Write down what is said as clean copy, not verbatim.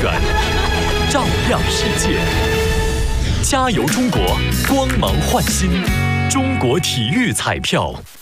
源，照亮世界。加油中国，光芒焕新！中国体育彩票。